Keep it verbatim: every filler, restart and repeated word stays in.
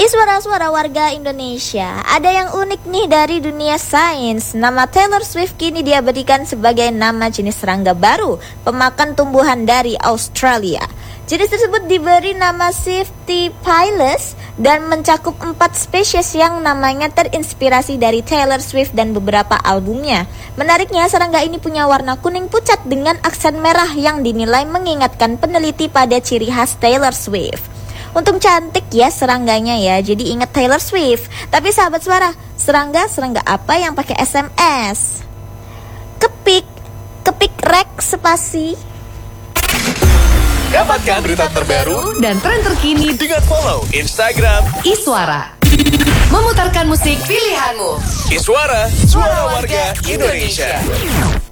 Suara-suara warga Indonesia, ada yang unik nih dari dunia sains. Nama Taylor Swift kini dia berikan sebagai nama jenis serangga baru, pemakan tumbuhan dari Australia. Jenis tersebut diberi nama Swiftypilus dan mencakup empat spesies yang namanya terinspirasi dari Taylor Swift dan beberapa albumnya. Menariknya, serangga ini punya warna kuning pucat dengan aksen merah yang dinilai mengingatkan peneliti pada ciri khas Taylor Swift. Untung cantik ya serangganya ya, jadi ingat Taylor Swift. Tapi sahabat suara, serangga serangga apa yang pakai S M S? Kepik, kepik rek spasi. Dapatkan berita terbaru dan tren terkini dengan follow Instagram Iswara. Memutarkan musik pilihanmu. Iswara, suara warga Indonesia.